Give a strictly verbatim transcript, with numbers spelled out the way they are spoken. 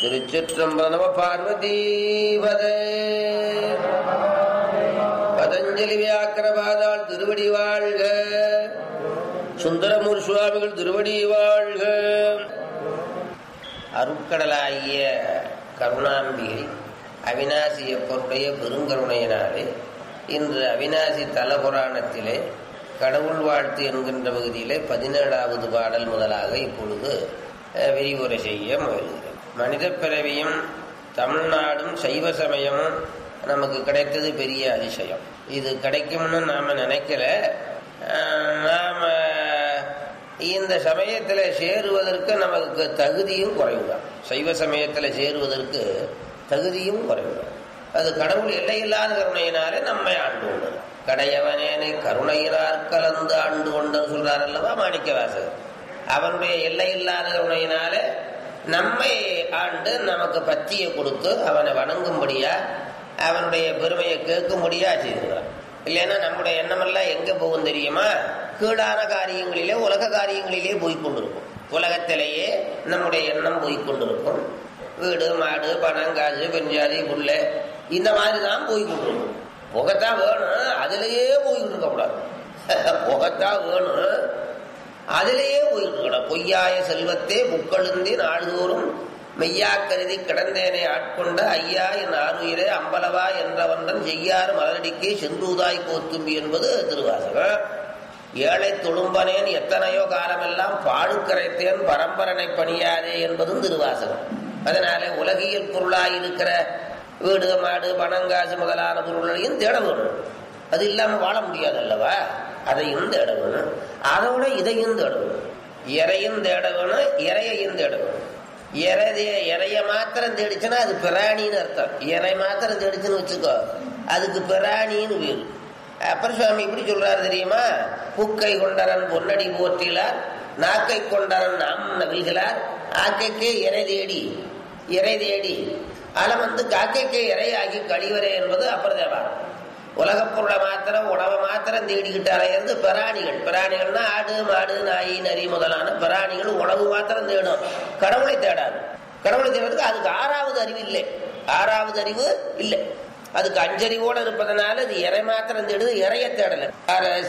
திருச்சிற்றம்பலம். நம பார்வதீபதே. பதஞ்சலி வியாக்கிரபாதாள் திருவடி வாழ்க. சுந்தரமூர் சுவாமிகள் திருவடி வாழ்க. அருட்கடலாகிய கருணாம்பிகை அவிநாசிய பொருடைய பெருங்கருணையினாலே இன்று அவிநாசி தல புராணத்திலே கடவுள் வாழ்த்து என்கின்ற பகுதியிலே பதினேழாவது பாடல் முதலாக இப்பொழுது விரிவுரை செய்ய முயல்கிறேன். மனித பிறவியும் தமிழ்நாடும் சைவ சமயமும் நமக்கு கிடைத்தது பெரிய அதிசயம். இது கிடைக்கும்னு நாம நினைக்கல. நாம இந்த சமயத்தில் சேருவதற்கு நமக்கு தகுதியும் குறைவுதான். சைவ சமயத்தில் சேருவதற்கு தகுதியும் குறைவுதான். அது கடவுள் எல்லையில்லாத கருணையினாலே நம்மை ஆண்டு கொண்டது. கடையவனேனை கருணையினார் கலந்து ஆண்டு கொண்டன்னு சொல்றார் அல்லவா மாணிக்கவாசகர். அவனுடைய எல்லையில்லாத கருணையினாலே நம்மை ஆண்டு நமக்கு பத்தியை கொடுத்து அவனை வணங்கும்படியா அவனுடைய பெருமையை கேட்கும்படியா செய்கிறான். இல்லைன்னா நம்முடைய எண்ணமெல்லாம் எங்க போகும் தெரியுமா? கீழான காரியங்களிலே உலக காரியங்களிலே போய்கொண்டிருக்கும். உலகத்திலேயே நம்முடைய எண்ணம் போய்கொண்டிருக்கும். வீடு மாடு பணம் காசு பெஞ்சாதி புள்ள இந்த மாதிரி தான் போய்கொண்டிருக்கும். புகத்தான் வேணும், அதுலேயே போய்கிட்டு இருக்கக்கூடாது. புகத்தான் வேணும், அதிலேயே போயிட்டு இருக்கணும். பொய்யாய செல்வத்தே புக்கழுந்தி நாள்தோறும் மெய்யா கருதி கிடந்தேனை ஆட்கொண்ட ஐயா என் ஆறுயிரே அம்பலவா என்றவன்றன் செய்யாறு மலரடிக்கே செந்தூதாய் கோத்தும்பி என்பது திருவாசகம். ஏழை துளும்பனேன் எத்தனையோ காலமெல்லாம் பாடுக்கரைத்தேன் பரம்பரனை பணியாதே என்பதும் திருவாசகம். அதனால உலகியல் பொருளாயிருக்கிற வீடு மாடு பணங்காசு முதலான பொருளையும் தேட வேணும். அது இல்லாம வாழ முடியாது அல்லவா? அதையும் தேட வேணும். அதோட இதையும் தேட வேணும். இறையும் தேட வேணும், இறையையும் தேட வேணும். இறைய இறைய மாத்திரம் தேடிச்சுன்னா அது பிராணின்னு அர்த்தம். இறை மாத்திரம் தேடிச்சுன்னு வச்சுக்கோ, அதுக்கு பிராணின்னு பேரு. அப்புறம் சுவாமி இப்படி சொல்றாரு தெரியுமா? பூக்கை கொண்டரன் பொன்னடி போற்றிலார், நாக்கை கொண்டரன் நாம் நவில்கிறார், ஆக்கைக்கே இறை தேடி இறை தேடி அலம் வந்து காக்கைக்கே இறையாகி கழிவரே என்பது அப்புறதேவா. உலகப் பொருளை மாத்திரம் உணவை மாத்திரம் தேடிக்கிட்டு அலையிறது பிராணிகள். பிராணிகள்னா ஆடு மாடு நாய் நரி முதலான பிராணிகள் உணவு மாத்திரம் தேடும், கடவுளை தேடாது. கடவுளை தேடுறதுக்கு அதுக்கு ஆறாவது அறிவு இல்லை. ஆறாவது அறிவு இல்லை. அதுக்கு அஞ்சறிவோடு இருப்பதனால இது இறை மாத்திரம் தேடுது, இறைய தேடல.